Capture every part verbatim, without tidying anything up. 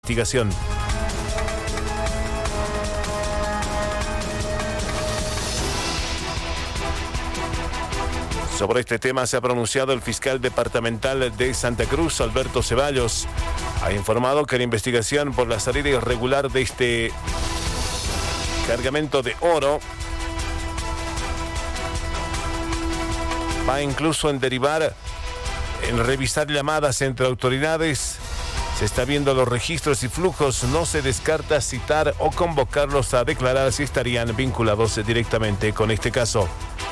Investigación. Sobre este tema se ha pronunciado el fiscal departamental de Santa Cruz, Alberto Ceballos. Ha informado que la investigación por la salida irregular de este cargamento de oro va incluso en derivar en revisar llamadas entre autoridades. Se está viendo los registros y flujos. No se descarta citar o convocarlos a declarar si estarían vinculados directamente con este caso.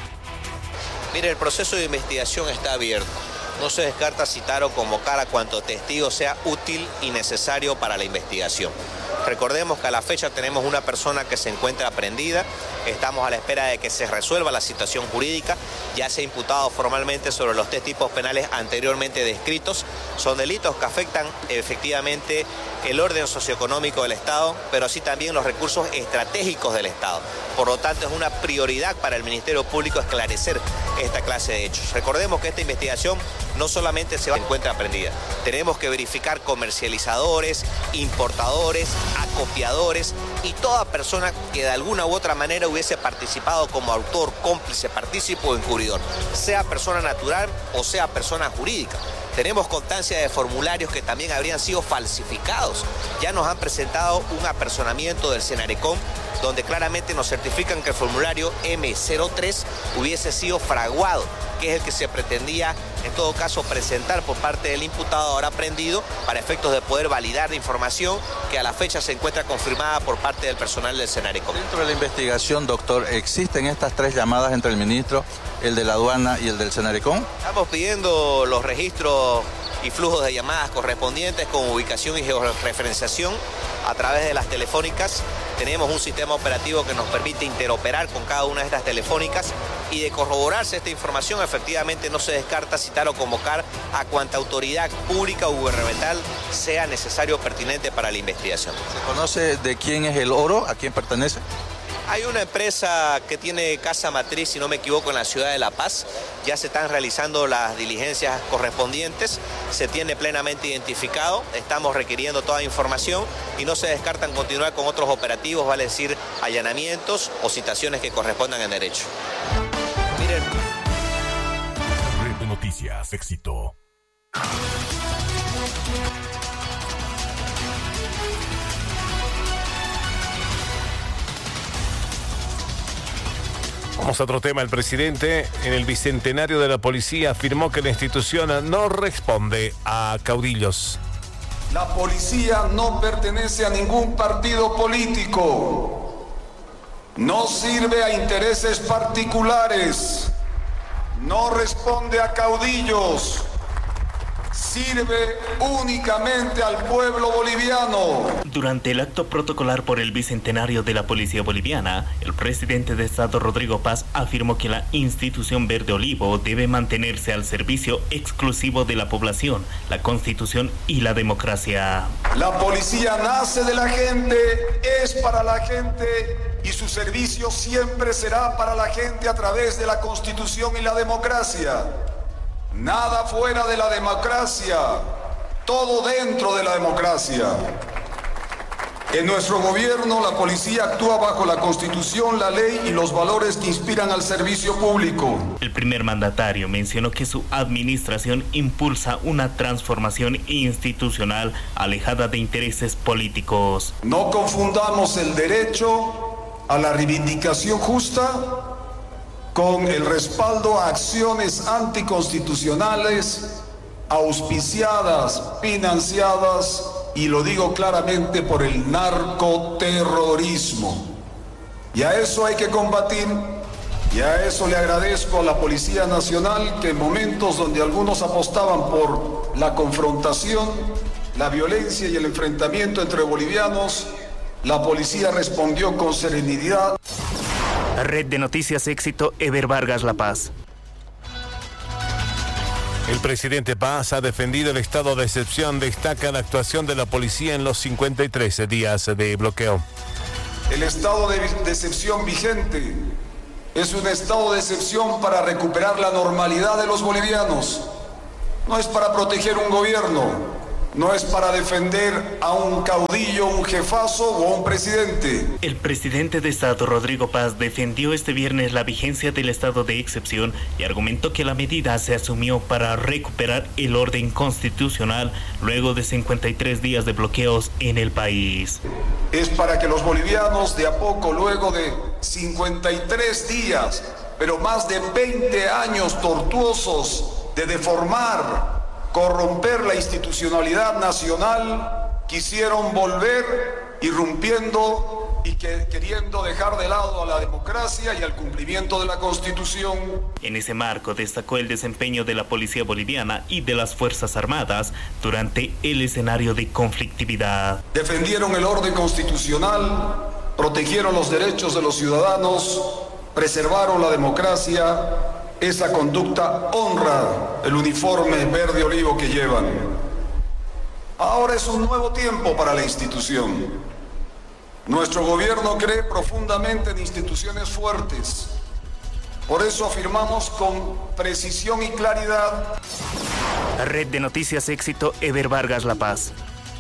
Mire, el proceso de investigación está abierto. No se descarta citar o convocar a cuanto testigo sea útil y necesario para la investigación. Recordemos que a la fecha tenemos una persona que se encuentra prendida. Estamos a la espera de que se resuelva la situación jurídica. Ya se ha imputado formalmente sobre los tres tipos penales anteriormente descritos. Son delitos que afectan efectivamente el orden socioeconómico del Estado, pero así también los recursos estratégicos del Estado. Por lo tanto, es una prioridad para el Ministerio Público esclarecer esta clase de hechos. Recordemos que esta investigación no solamente se encuentra prendida. Tenemos que verificar comercializadores, importadores, acopiadores y toda persona que de alguna u otra manera hubiese participado como autor, cómplice, partícipe o encubridor, sea persona natural o sea persona jurídica. Tenemos constancia de formularios que también habrían sido falsificados. Ya nos han presentado un apersonamiento del Senarecom donde claramente nos certifican que el formulario eme cero tres hubiese sido fraguado, que es el que se pretendía en todo caso presentar por parte del imputado ahora prendido para efectos de poder validar la información que a la fecha se encuentra confirmada por parte del personal del Senarecom. Dentro de la investigación, doctor, ¿existen estas tres llamadas entre el ministro, el de la aduana y el del Senarecom? Estamos pidiendo los registros y flujos de llamadas correspondientes con ubicación y georreferenciación a través de las telefónicas. Tenemos un sistema operativo que nos permite interoperar con cada una de estas telefónicas y de corroborarse esta información, efectivamente no se descarta citar o convocar a cuanta autoridad pública o gubernamental sea necesario o pertinente para la investigación. ¿Se conoce de quién es el oro? ¿A quién pertenece? Hay una empresa que tiene casa matriz, si no me equivoco, en la ciudad de La Paz. Ya se están realizando las diligencias correspondientes, se tiene plenamente identificado, estamos requiriendo toda información y no se descartan continuar con otros operativos, vale decir, allanamientos o citaciones que correspondan en derecho. Miren. Red de Noticias, Éxito. Vamos a otro tema. El presidente en el bicentenario de la policía afirmó que la institución no responde a caudillos. La policía no pertenece a ningún partido político, no sirve a intereses particulares, no responde a caudillos, sirve únicamente al pueblo boliviano. Durante el acto protocolar por el bicentenario de la Policía Boliviana, el presidente de Estado Rodrigo Paz afirmó que la institución Verde Olivo debe mantenerse al servicio exclusivo de la población, la Constitución y la democracia. La policía nace de la gente, es para la gente y su servicio siempre será para la gente a través de la Constitución y la democracia. Nada fuera de la democracia, todo dentro de la democracia. En nuestro gobierno, la policía actúa bajo la Constitución, la ley y los valores que inspiran al servicio público. El primer mandatario mencionó que su administración impulsa una transformación institucional alejada de intereses políticos. No confundamos el derecho a la reivindicación justa con el respaldo a acciones anticonstitucionales, auspiciadas, financiadas, y lo digo claramente, por el narcoterrorismo. Y a eso hay que combatir, y a eso le agradezco a la Policía Nacional que en momentos donde algunos apostaban por la confrontación, la violencia y el enfrentamiento entre bolivianos, la policía respondió con serenidad. Red de Noticias Éxito, Eber Vargas, La Paz. El presidente Paz ha defendido el estado de excepción. Destaca la actuación de la policía en los cincuenta y tres días de bloqueo. El estado de excepción vigente es un estado de excepción para recuperar la normalidad de los bolivianos. No es para proteger un gobierno, no es para defender a un caudillo, un jefazo o a un presidente. El presidente de Estado, Rodrigo Paz, defendió este viernes la vigencia del estado de excepción y argumentó que la medida se asumió para recuperar el orden constitucional luego de cincuenta y tres días de bloqueos en el país. Es para que los bolivianos de a poco, luego de cincuenta y tres días, pero más de veinte años tortuosos de deformar, corromper la institucionalidad nacional, quisieron volver irrumpiendo y que, queriendo dejar de lado a la democracia y al cumplimiento de la Constitución. En ese marco destacó el desempeño de la policía boliviana y de las Fuerzas Armadas durante el escenario de conflictividad. Defendieron el orden constitucional, protegieron los derechos de los ciudadanos, preservaron la democracia. Esa conducta honra el uniforme verde olivo que llevan. Ahora es un nuevo tiempo para la institución. Nuestro gobierno cree profundamente en instituciones fuertes. Por eso afirmamos con precisión y claridad. Red de Noticias Éxito, Eber Vargas, La Paz.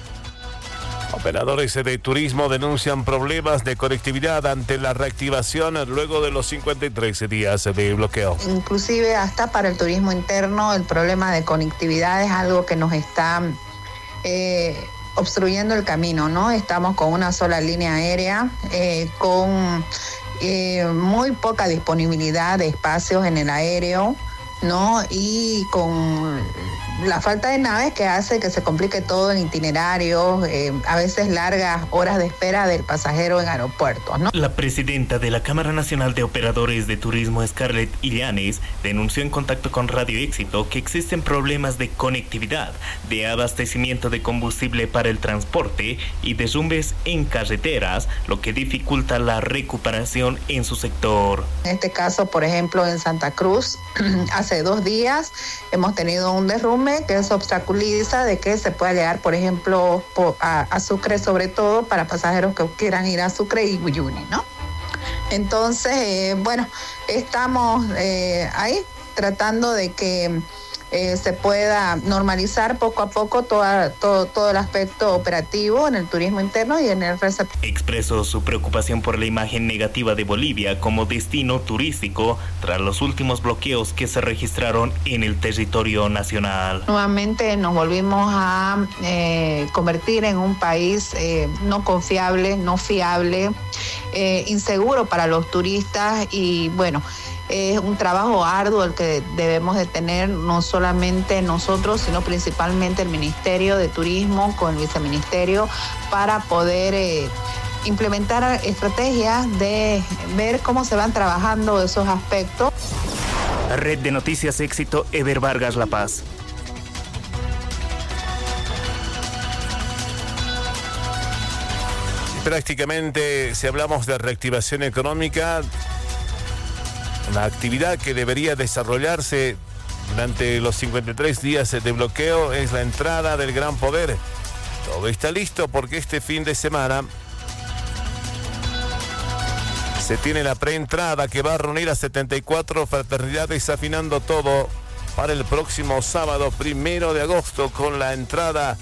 Operadores de turismo denuncian problemas de conectividad ante la reactivación luego de los cincuenta y tres días de bloqueo. Inclusive hasta para el turismo interno el problema de conectividad es algo que nos está eh, obstruyendo el camino, ¿no? Estamos con una sola línea aérea, eh, con eh, muy poca disponibilidad de espacios en el aéreo, ¿no? Y con la falta de naves que hace que se complique todo en itinerarios, eh, a veces largas horas de espera del pasajero en aeropuertos, ¿no? La presidenta de la Cámara Nacional de Operadores de Turismo, Scarlett Illanes, denunció en contacto con Radio Éxito que existen problemas de conectividad, de abastecimiento de combustible para el transporte y derrumbes en carreteras, lo que dificulta la recuperación en su sector. En este caso, por ejemplo, en Santa Cruz, hace dos días hemos tenido un derrumbe que se obstaculiza de que se pueda llegar, por ejemplo, a, a Sucre, sobre todo para pasajeros que quieran ir a Sucre y Uyuni, ¿no? Entonces, eh, bueno, estamos eh, ahí tratando de que eh, se pueda normalizar poco a poco toda, todo, todo el aspecto operativo en el turismo interno y en el receptor. Expresó su preocupación por la imagen negativa de Bolivia como destino turístico tras los últimos bloqueos que se registraron en el territorio nacional. Nuevamente nos volvimos a eh, convertir en un país eh, no confiable, no fiable, eh, inseguro para los turistas y bueno, es un trabajo arduo el que debemos de tener, no solamente nosotros, sino principalmente el Ministerio de Turismo con el Viceministerio para poder eh, implementar estrategias de ver cómo se van trabajando esos aspectos. Red de Noticias Éxito, Eber Vargas, La Paz. Prácticamente, si hablamos de reactivación económica, una actividad que debería desarrollarse durante los cincuenta y tres días de bloqueo es la entrada del Gran Poder. Todo está listo porque este fin de semana se tiene la preentrada que va a reunir a setenta y cuatro fraternidades, afinando todo para el próximo sábado primero de agosto con la entrada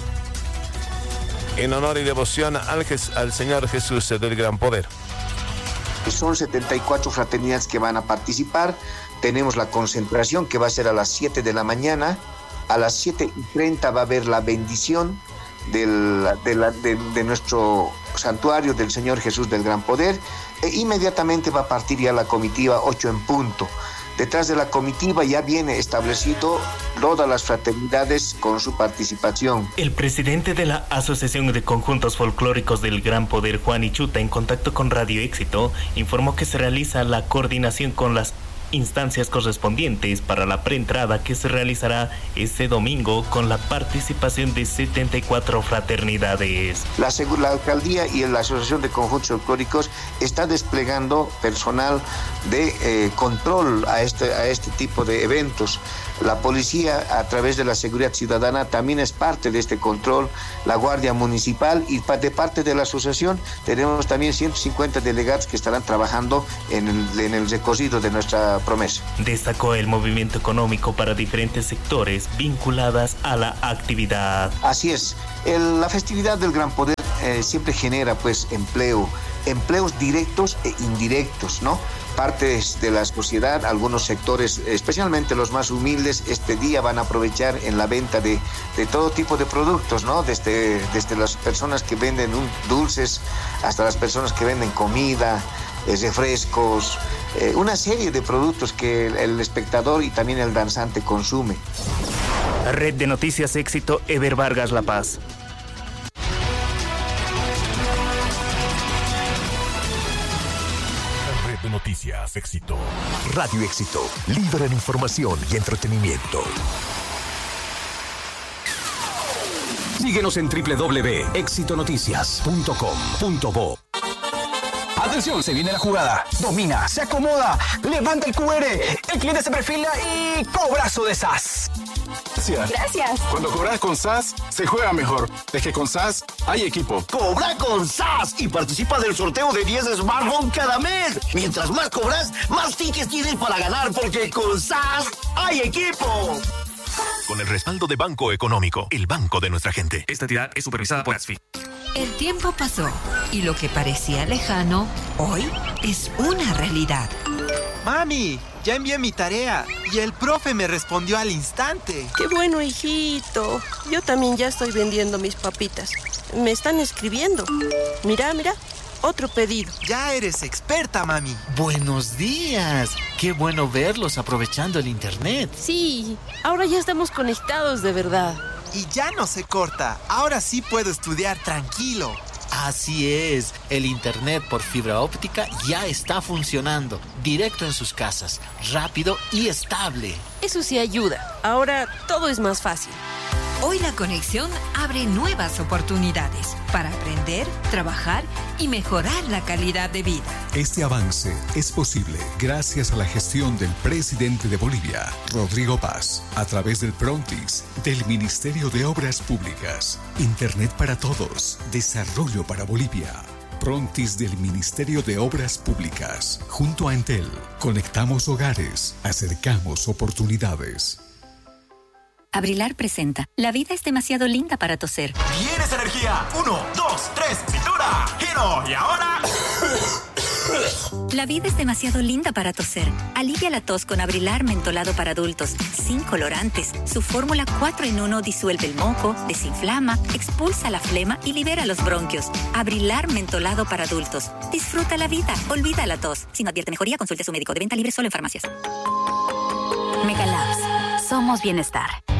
en honor y devoción al, al Señor Jesús del Gran Poder. Son setenta y cuatro fraternidades que van a participar. Tenemos la concentración que va a ser a las siete de la mañana. A las siete y treinta va a haber la bendición del, de, la, de, de nuestro santuario del Señor Jesús del Gran Poder. E inmediatamente va a partir ya la comitiva ocho en punto. Detrás de la comitiva ya viene establecido todas las fraternidades con su participación. El presidente de la Asociación de Conjuntos Folclóricos del Gran Poder, Juan Ichuta, en contacto con Radio Éxito, informó que se realiza la coordinación con las instancias correspondientes para la preentrada que se realizará este domingo con la participación de setenta y cuatro fraternidades. La, la alcaldía y la Asociación de Conjuntos Folclóricos está desplegando personal de eh, control a este, a este tipo de eventos. La policía, a través de la seguridad ciudadana, también es parte de este control, la Guardia Municipal, y de parte de la asociación tenemos también ciento cincuenta delegados que estarán trabajando en el, en el recorrido de nuestra promesa. Destacó el movimiento económico para diferentes sectores vinculadas a la actividad. Así es, el, la festividad del Gran Poder eh, siempre genera pues empleo, empleos directos e indirectos, ¿no? Partes de la sociedad, algunos sectores, especialmente los más humildes, este día van a aprovechar en la venta de, de todo tipo de productos, ¿no? Desde, desde las personas que venden un, dulces hasta las personas que venden comida, eh, refrescos, eh, una serie de productos que el, el espectador y también el danzante consume. Red de Noticias Éxito, Eber Vargas, La Paz. De Noticias Éxito. Radio Éxito, líder en información y entretenimiento. Síguenos en doble u doble u doble u punto éxito noticias punto com punto bo. Atención, se viene la jugada. Domina, se acomoda, levanta el Q R, el cliente se perfila y cobrazo de S A S. Gracias. Gracias. Cuando cobras con S A S, se juega mejor. Es que con S A S hay equipo. Cobra con S A S y participa del sorteo de diez smartphones cada mes. Mientras más cobras, más tickets tienes para ganar, porque con S A S hay equipo. Con el respaldo de Banco Económico, el banco de nuestra gente. Esta entidad es supervisada por ASFI. El tiempo pasó y lo que parecía lejano, hoy es una realidad. Mami, ya envié mi tarea y el profe me respondió al instante. ¡Qué bueno, hijito! Yo también ya estoy vendiendo mis papitas. Me están escribiendo. Mira, mira, otro pedido. Ya eres experta, mami. Buenos días. Qué bueno verlos aprovechando el internet. Sí, ahora ya estamos conectados de verdad. Y ya no se corta. Ahora sí puedo estudiar tranquilo. Así es, el internet por fibra óptica ya está funcionando, directo en sus casas, rápido y estable. Eso sí ayuda, ahora todo es más fácil. Hoy la conexión abre nuevas oportunidades para aprender, trabajar y mejorar la calidad de vida. Este avance es posible gracias a la gestión del presidente de Bolivia, Rodrigo Paz, a través del Prontis, del Ministerio de Obras Públicas, Internet para Todos, Desarrollo para Bolivia. Prontis del Ministerio de Obras Públicas, junto a Entel, conectamos hogares, acercamos oportunidades. Abrilar presenta. La vida es demasiado linda para toser. ¡Tienes energía! Uno, dos, tres, cintura, giro y ahora... La vida es demasiado linda para toser. Alivia la tos con Abrilar mentolado para adultos, sin colorantes. Su fórmula cuatro en uno disuelve el moco, desinflama, expulsa la flema y libera los bronquios. Abrilar mentolado para adultos. Disfruta la vida, olvida la tos. Si no advierte mejoría, consulte a su médico. De venta libre solo en farmacias. Megalabs. Somos bienestar.